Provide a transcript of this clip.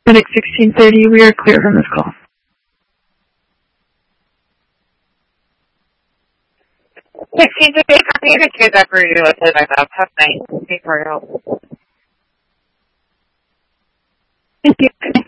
Medic 1630, we are clear from this call. 1630, copy. I can that for you. Let's back up. Have a nice day for your help. Thank you.